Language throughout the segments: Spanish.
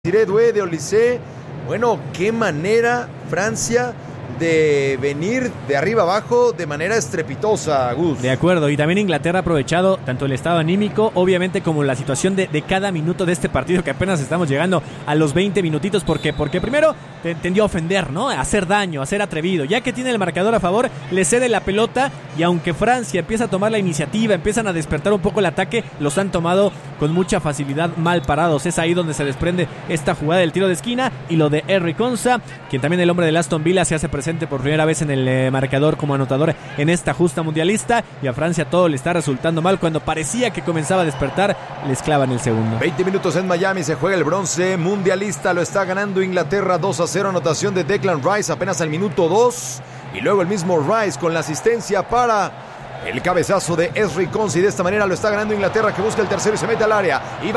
Desiré Doué de Olysée. Bueno, qué manera Francia de venir de arriba abajo de manera estrepitosa, Gus. De acuerdo, y también Inglaterra ha aprovechado tanto el estado anímico, obviamente, como la situación de cada minuto de este partido, que apenas estamos llegando a los 20 minutitos. ¿Por qué? Porque primero tendió a ofender, ¿no? A hacer daño, a ser atrevido. Ya que tiene el marcador a favor, le cede la pelota, y aunque Francia empieza a tomar la iniciativa, empiezan a despertar un poco el ataque, los han tomado con mucha facilidad mal parados. Es ahí donde se desprende esta jugada del tiro de esquina y lo de Henry Konsa, quien también, el hombre del Aston Villa, se hace presente por primera vez en el marcador como anotador en esta justa mundialista, y a Francia todo le está resultando mal. Cuando parecía que comenzaba a despertar, les clavan el segundo. 20 minutos en Miami, se juega el bronce mundialista, lo está ganando Inglaterra 2-0, anotación de Declan Rice apenas al minuto 2, y luego el mismo Rice con la asistencia para el cabezazo de Henry Konsa, y de esta manera lo está ganando Inglaterra, que busca el tercero y se mete al área.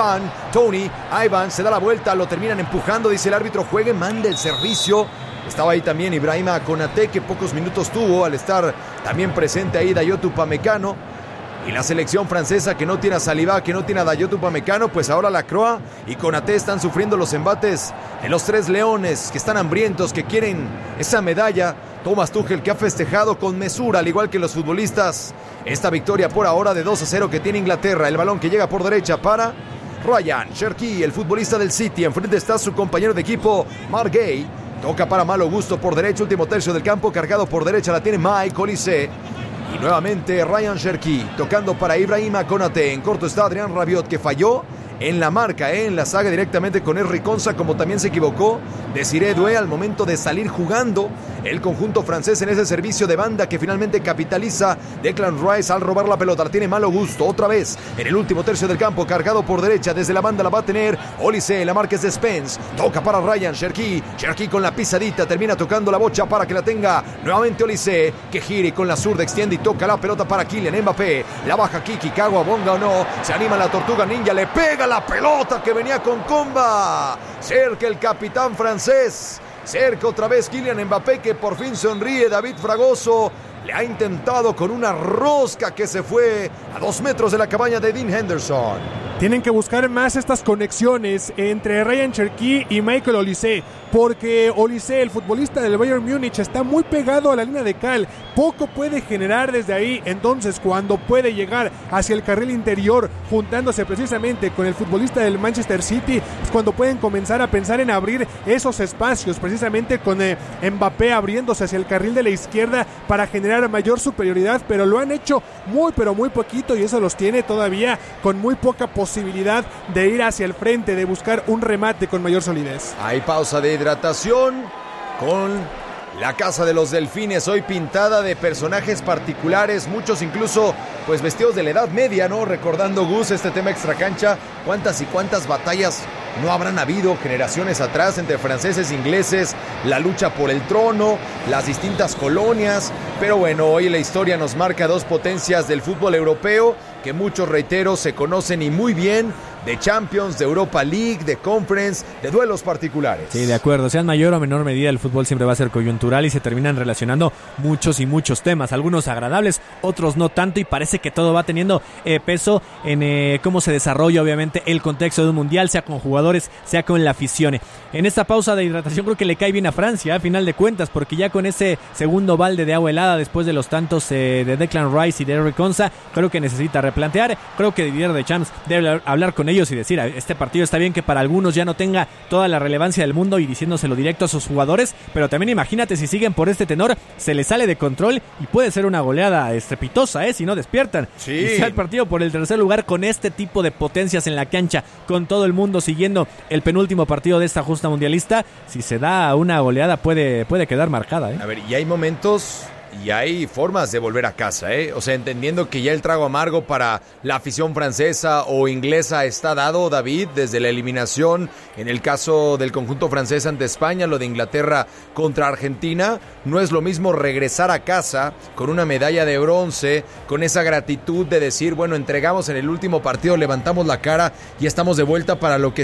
Ivan se da la vuelta, lo terminan empujando, dice el árbitro, juegue, manda el servicio. Estaba ahí también Ibrahima Konaté, que pocos minutos tuvo al estar también presente ahí Dayot Upamecano. Y la selección francesa, que no tiene a Saliba, que no tiene a Dayot Upamecano, pues ahora Lacroix y Konaté están sufriendo los embates de los tres leones, que están hambrientos, que quieren esa medalla. Thomas Tuchel, que ha festejado con mesura, al igual que los futbolistas, esta victoria por ahora de 2-0 que tiene Inglaterra. El balón que llega por derecha para Ryan Cherki, el futbolista del City. Enfrente está su compañero de equipo, Marc Guéhi. Toca para Malo Gusto por derecha, último tercio del campo, cargado por derecha, la tiene Mike Olysée. Y nuevamente Ryan Cherki, tocando para Ibrahima Konaté. En corto está Adrien Rabiot, que falló en la marca, en la saga directamente con Henry Konsa, como también se equivocó Desiré Doué al momento de salir jugando el conjunto francés en ese servicio de banda que finalmente capitaliza Declan Rice al robar la pelota. La tiene Malo Gusto otra vez en el último tercio del campo, cargado por derecha, desde la banda la va a tener Olysée, la marca es de Spence, toca para Ryan Cherki con la pisadita, termina tocando la bocha para que la tenga nuevamente Olysée, que gire con la zurda, extiende y toca la pelota para Kylian Mbappé, la baja Kiki, Kawabonga o no, se anima la Tortuga Ninja, le pega la pelota que venía con comba, cerca el capitán francés, cerca otra vez Kylian Mbappé, que por fin sonríe. David Fragoso le ha intentado con una rosca que se fue a 2 metros de la cabaña de Dean Henderson. Tienen que buscar más estas conexiones entre Ryan Cherki y Michael Olysée, porque Olysée, el futbolista del Bayern Múnich, está muy pegado a la línea de cal, poco puede generar desde ahí. Entonces, cuando puede llegar hacia el carril interior, juntándose precisamente con el futbolista del Manchester City, es cuando pueden comenzar a pensar en abrir esos espacios, precisamente con Mbappé abriéndose hacia el carril de la izquierda para generar mayor superioridad, pero lo han hecho muy poquito, y eso los tiene todavía con muy poca posibilidad de ir hacia el frente, de buscar un remate con mayor solidez. Hay pausa de hidratación con la Casa de los Delfines, hoy pintada de personajes particulares, muchos incluso pues vestidos de la Edad Media, ¿no? Recordando, Gus, este tema extracancha, cuántas y cuántas batallas no habrán habido generaciones atrás entre franceses e ingleses, la lucha por el trono, las distintas colonias. Pero bueno, hoy la historia nos marca 2 potencias del fútbol europeo que muchos, reitero, se conocen y muy bien, de Champions, de Europa League, de Conference, de duelos particulares. Sí, de acuerdo, sea en mayor o menor medida, el fútbol siempre va a ser coyuntural y se terminan relacionando muchos temas, algunos agradables, otros no tanto, y parece que todo va teniendo peso en cómo se desarrolla obviamente el contexto de un mundial, sea con jugadores, sea con la afición. En esta pausa de hidratación creo que le cae bien a Francia, a final de cuentas, porque ya con ese segundo balde de agua helada después de los tantos de Declan Rice y de Henry Konsa, creo que necesita replantear. Creo que Didier Deschamps debe hablar con ellos y decir, este partido está bien que para algunos ya no tenga toda la relevancia del mundo, y diciéndoselo directo a sus jugadores, pero también imagínate si siguen por este tenor, se les sale de control y puede ser una goleada estrepitosa, si no despiertan. Sí. Y sea el partido por el tercer lugar con este tipo de potencias en la cancha, con todo el mundo siguiendo el penúltimo partido de esta justa mundialista, si se da una goleada puede quedar marcada. A ver, y hay momentos y hay formas de volver a casa, o sea, entendiendo que ya el trago amargo para la afición francesa o inglesa está dado, David, desde la eliminación en el caso del conjunto francés ante España, lo de Inglaterra contra Argentina. No es lo mismo regresar a casa con una medalla de bronce, con esa gratitud de decir, bueno, entregamos en el último partido, levantamos la cara y estamos de vuelta para lo que